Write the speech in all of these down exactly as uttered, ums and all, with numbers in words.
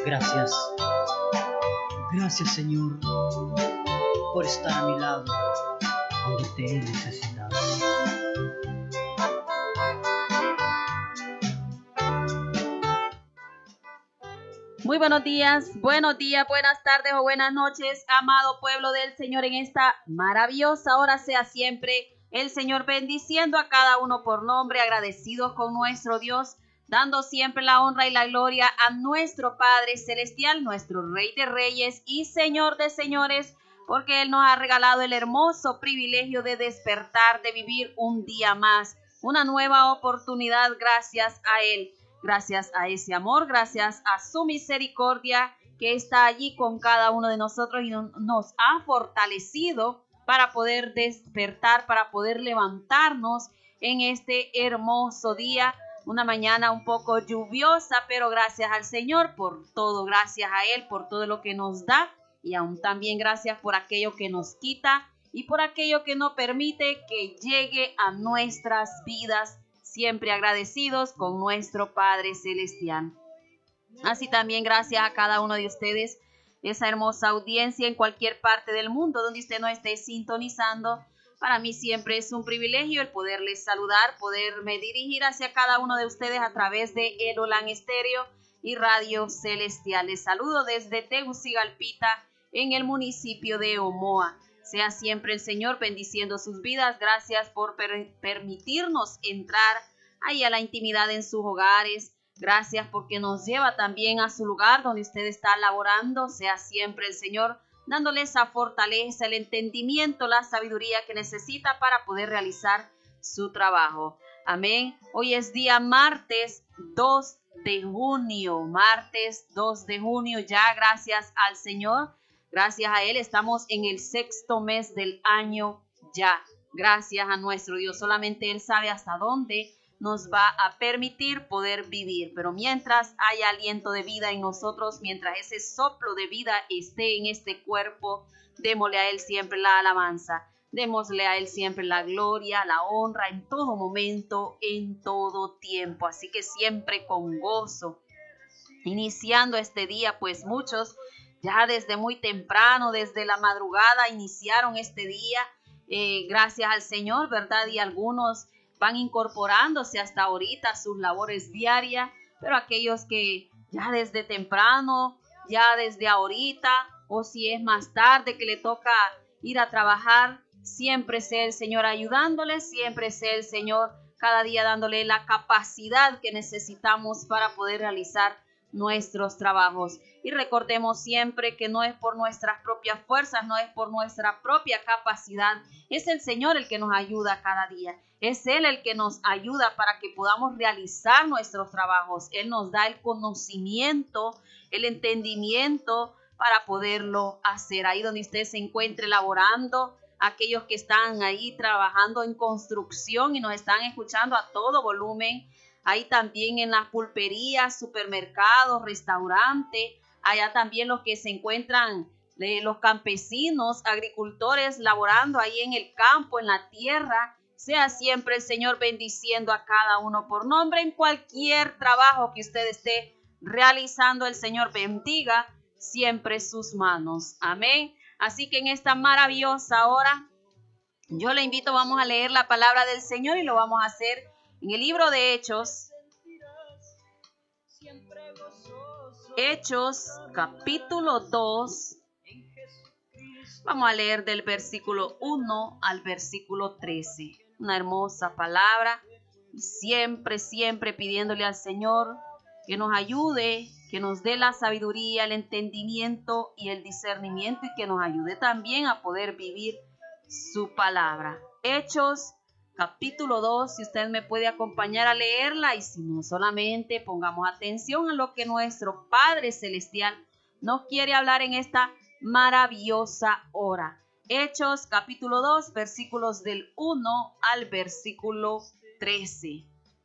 Gracias, gracias Señor, por estar a mi lado cuando te he necesitado. Muy buenos días, buenos días, buenas tardes o buenas noches, amado pueblo del Señor. En esta maravillosa hora sea siempre el Señor bendiciendo a cada uno por nombre, agradecidos con nuestro Dios, dando siempre la honra y la gloria a nuestro Padre Celestial, nuestro Rey de Reyes y Señor de Señores, porque Él nos ha regalado el hermoso privilegio de despertar, de vivir un día más, una nueva oportunidad gracias a Él. Gracias a ese amor, gracias a su misericordia que está allí con cada uno de nosotros y nos ha fortalecido para poder despertar, para poder levantarnos en este hermoso día. Una mañana un poco lluviosa, pero gracias al Señor por todo, gracias a Él por todo lo que nos da y aún también gracias por aquello que nos quita y por aquello que no permite que llegue a nuestras vidas. Siempre agradecidos con nuestro Padre Celestial. Así también gracias a cada uno de ustedes, esa hermosa audiencia en cualquier parte del mundo donde usted nos esté sintonizando. Para mí siempre es un privilegio el poderles saludar, poderme dirigir hacia cada uno de ustedes a través de El Olan Estéreo y Radio Celestial. Les saludo desde Tegucigalpita, en el municipio de Omoa. Sea siempre el Señor bendiciendo sus vidas. Gracias por per- permitirnos entrar ahí a la intimidad en sus hogares. Gracias porque nos lleva también a su lugar donde usted está laborando. Sea siempre el Señor dándole esa fortaleza, el entendimiento, la sabiduría que necesita para poder realizar su trabajo. Amén. Hoy es día martes dos de junio. Martes dos de junio. Ya gracias al Señor. Gracias a Él estamos en el sexto mes del año ya. Gracias a nuestro Dios. Solamente Él sabe hasta dónde nos va a permitir poder vivir. Pero mientras haya aliento de vida en nosotros, mientras ese soplo de vida esté en este cuerpo, démosle a Él siempre la alabanza. Démosle a Él siempre la gloria, la honra en todo momento, en todo tiempo. Así que siempre con gozo. Iniciando este día, pues muchos ya desde muy temprano, desde la madrugada, iniciaron este día, eh, gracias al Señor, ¿verdad? Y algunos van incorporándose hasta ahorita a sus labores diarias, pero aquellos que ya desde temprano, ya desde ahorita, o si es más tarde que le toca ir a trabajar, siempre sea el Señor ayudándoles, siempre sea el Señor cada día dándole la capacidad que necesitamos para poder realizar nuestros trabajos. Y recordemos siempre que no es por nuestras propias fuerzas, no es por nuestra propia capacidad, es el Señor el que nos ayuda cada día, es Él el que nos ayuda para que podamos realizar nuestros trabajos. Él nos da el conocimiento, el entendimiento para poderlo hacer. Ahí donde usted se encuentre laborando, aquellos que están ahí trabajando en construcción y nos están escuchando a todo volumen, ahí también en las pulperías, supermercados, restaurantes, allá también los que se encuentran, eh, los campesinos, agricultores laborando ahí en el campo, en la tierra. Sea siempre el Señor bendiciendo a cada uno por nombre en cualquier trabajo que usted esté realizando. El Señor bendiga siempre sus manos. Amén. Así que en esta maravillosa hora, yo le invito, vamos a leer la palabra del Señor y lo vamos a hacer en el libro de Hechos, Hechos capítulo dos, vamos a leer del versículo uno al versículo trece. Una hermosa palabra, siempre, siempre pidiéndole al Señor que nos ayude, que nos dé la sabiduría, el entendimiento y el discernimiento y que nos ayude también a poder vivir su palabra. Hechos capítulo dos, si usted me puede acompañar a leerla, y si no, solamente pongamos atención a lo que nuestro Padre Celestial nos quiere hablar en esta maravillosa hora. Hechos capítulo dos, versículos del uno al versículo trece.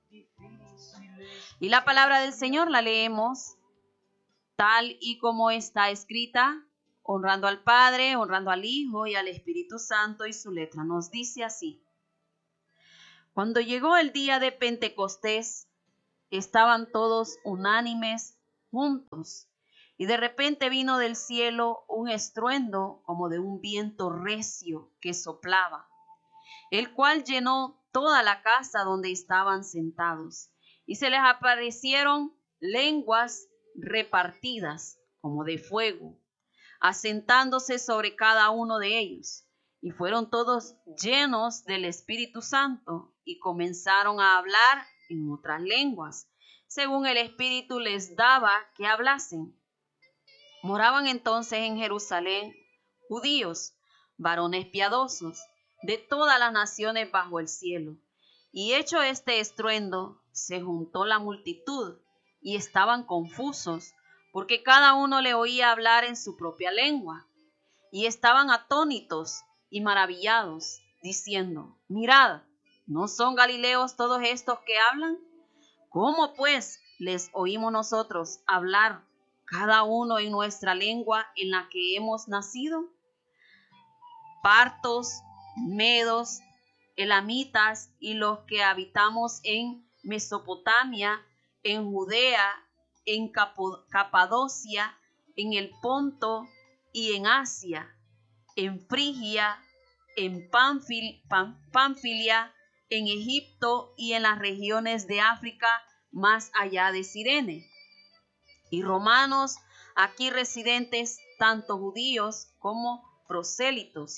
Y la palabra del Señor la leemos tal y como está escrita, honrando al Padre, honrando al Hijo y al Espíritu Santo, y su letra nos dice así. Cuando llegó el día de Pentecostés, estaban todos unánimes juntos Y de repente vino del cielo un estruendo como de un viento recio que soplaba, el cual llenó toda la casa donde estaban sentados. Y se les aparecieron lenguas repartidas como de fuego, asentándose sobre cada uno de ellos. Y fueron todos llenos del Espíritu Santo y comenzaron a hablar en otras lenguas, según el Espíritu les daba que hablasen. Moraban entonces en Jerusalén judíos, varones piadosos, de todas las naciones bajo el cielo. Y hecho este estruendo, se juntó la multitud y estaban confusos, porque cada uno le oía hablar en su propia lengua. Y estaban atónitos y maravillados, diciendo: mirad, ¿no son galileos todos estos que hablan? ¿Cómo pues les oímos nosotros hablar cada uno en nuestra lengua en la que hemos nacido? Partos, medos, elamitas y los que habitamos en Mesopotamia, en Judea, en Capadocia, en el Ponto y en Asia, en Frigia, en Pánfil, Pán, Pánfilia, en Egipto y en las regiones de África más allá de Cirene. Y romanos aquí residentes, tanto judíos como prosélitos,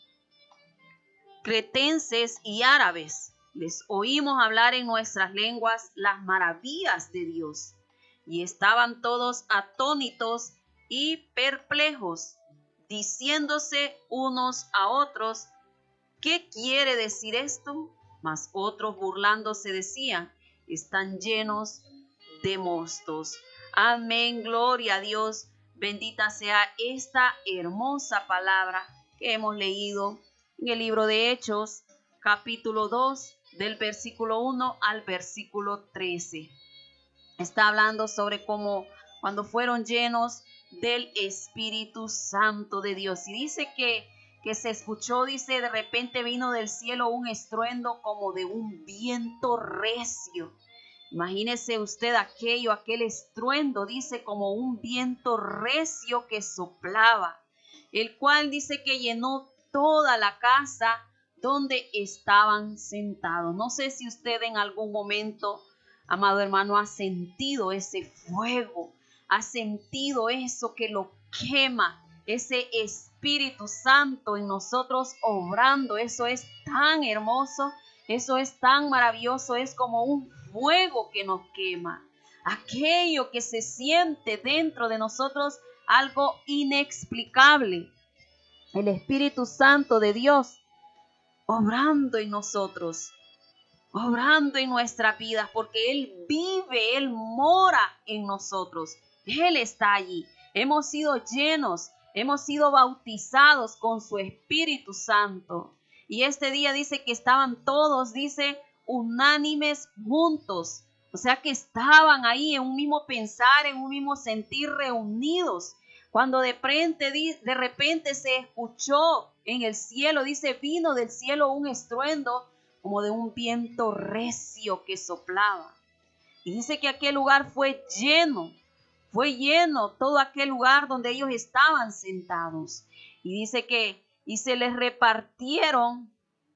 cretenses y árabes, les oímos hablar en nuestras lenguas las maravillas de Dios. Y estaban todos atónitos y perplejos, diciéndose unos a otros: ¿qué quiere decir esto? Mas otros burlándose decían: están llenos de mostos. Amén, gloria a Dios. Bendita sea esta hermosa palabra que hemos leído en el libro de Hechos, capítulo dos, del versículo uno al versículo trece. Está hablando sobre cómo cuando fueron llenos del Espíritu Santo de Dios. Y dice que, que se escuchó, dice, de repente vino del cielo un estruendo como de un viento recio. Imagínese usted aquello, aquel estruendo, dice, como un viento recio que soplaba, el cual dice que llenó toda la casa donde estaban sentados. No sé si usted en algún momento, amado hermano, ha sentido ese fuego, ha sentido eso que lo quema, ese Espíritu Santo en nosotros obrando. Eso es tan hermoso, eso es tan maravilloso, es como un fuego que nos quema. Aquello que se siente dentro de nosotros, algo inexplicable. El Espíritu Santo de Dios obrando en nosotros, obrando en nuestras vidas, porque Él vive, Él mora en nosotros. Él está allí. Hemos sido llenos, hemos sido bautizados con su Espíritu Santo. Y este día dice que estaban todos, dice, unánimes juntos. O sea que estaban ahí en un mismo pensar, en un mismo sentir, reunidos. Cuando de repente, de repente se escuchó en el cielo, dice, vino del cielo un estruendo como de un viento recio que soplaba. Y dice que aquel lugar fue lleno, fue lleno todo aquel lugar donde ellos estaban sentados. Y dice que, y se les repartieron,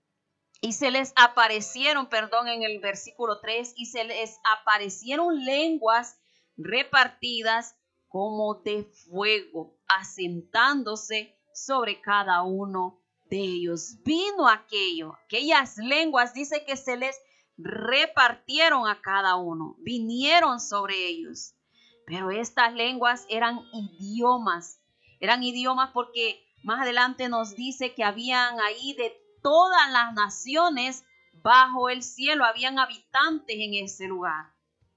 y se les aparecieron, perdón, en el versículo tres, y se les aparecieron lenguas repartidas como de fuego, asentándose sobre cada uno de ellos. Vino aquello, aquellas lenguas, dice que se les repartieron a cada uno, vinieron sobre ellos. Pero estas lenguas eran idiomas, eran idiomas porque más adelante nos dice que habían ahí de todas las naciones bajo el cielo, habían habitantes en ese lugar.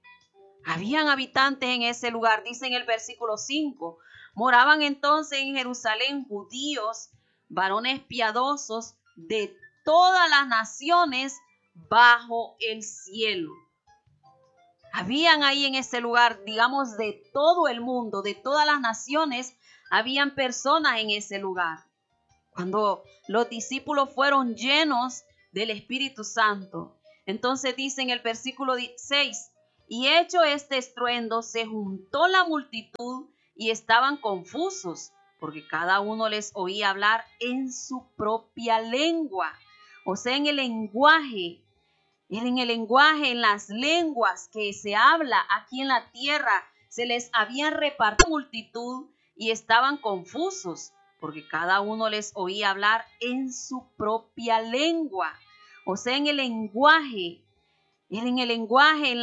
Habían habitantes en ese lugar, dice en el versículo cinco. Moraban entonces en Jerusalén judíos, varones piadosos de todas las naciones bajo el cielo. Habían ahí en ese lugar, digamos, de todo el mundo, de todas las naciones, habían personas en ese lugar. Cuando los discípulos fueron llenos del Espíritu Santo, entonces dice en el versículo seis, y hecho este estruendo, se juntó la multitud y estaban confusos, porque cada uno les oía hablar en su propia lengua. O sea, en el lenguaje, en el lenguaje, en las lenguas que se habla aquí en la tierra, se les habían repartido multitud y estaban confusos, porque cada uno les oía hablar en su propia lengua. O sea, en el lenguaje, en el lenguaje, en